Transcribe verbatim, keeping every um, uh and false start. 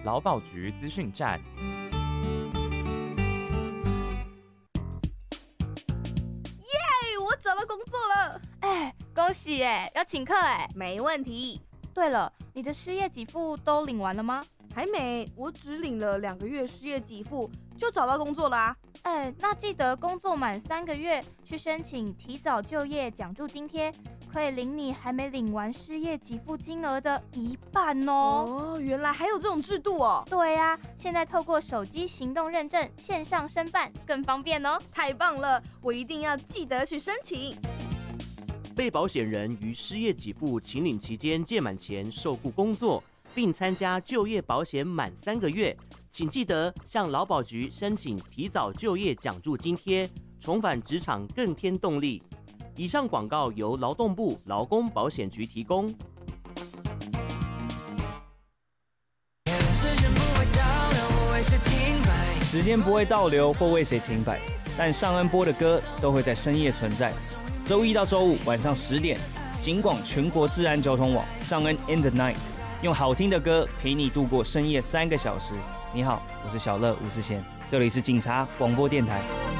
劳保局资讯站。 耶！我找到工作了！ 哎，恭喜哎，要请客哎。 没问题。 对了，你的失业给付都领完了吗？ 还没，我只领了两个月失业给付，就找到工作啦、啊。 哎，那记得工作满三个月去申请提早就业奖助津贴，可以领你还没领完失业给付金额的一半哦。 哦，原来还有这种制度哦。 对呀、啊，现在透过手机行动认证线上申办更方便哦。 太棒了，我一定要记得去申请。 被保险人于失业给付请领期间届满前受雇工作，并参加就业保险满三个月，请记得向劳保局申请提早就业奖助津贴，重返职场更添动力。以上广告由劳动部劳工保险局提供。 时间不会倒流或为谁停摆，但尚恩播的歌都会在深夜存在。周一到周五晚上十点，警广全国治安交通网尚恩 in the night， 用好听的歌陪你度过深夜三个小时。你好，我是小乐吴思贤，这里是警察广播电台。